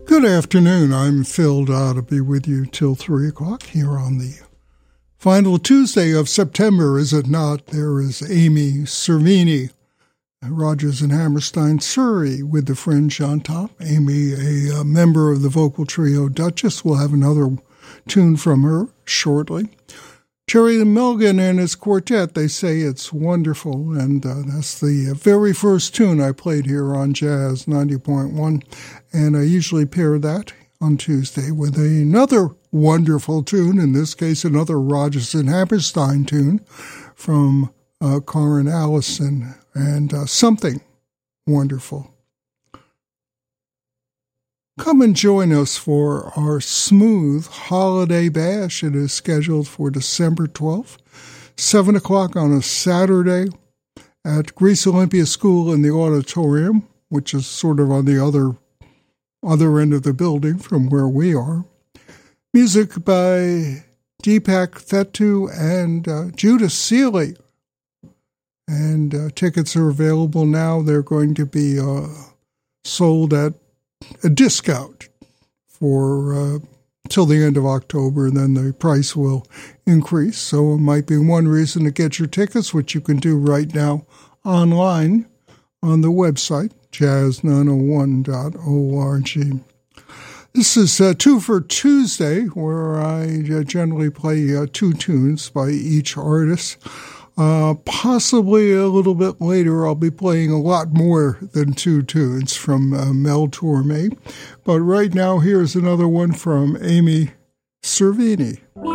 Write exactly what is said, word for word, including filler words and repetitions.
Good afternoon. I'm Phil Dodd to be with you till three o'clock here on the final Tuesday of September, is it not? There is Amy Cervini, Rodgers and Hammerstein, Surrey, with the fringe on top. Amy, a, a member of the vocal trio Duchess. We'll have another tune from her shortly. Jerry Milligan and his quartet, they say it's wonderful, and uh, that's the very first tune I played here on Jazz ninety point one, and I usually pair that on Tuesday with another wonderful tune, in this case another Rodgers and Hammerstein tune from uh, Corin Allison, and uh, Something Wonderful. Come and join us for our Smooth Holiday Bash. It is scheduled for December twelfth, seven o'clock on a Saturday at Greece Olympia School in the auditorium, which is sort of on the other, other end of the building from where we are. Music by Deepak Thettu and uh, Judah Seeley. And uh, tickets are available now. They're going to be uh, sold at a discount for uh, till the end of October, and then the price will increase. So it might be one reason to get your tickets, which you can do right now online on the website, jazz nine oh one dot org. This is uh, Two for Tuesday, where I uh, generally play uh, two tunes by each artist. Uh, possibly a little bit later, I'll be playing a lot more than two tunes from uh, Mel Torme. But right now, here's another one from Amy Cervini.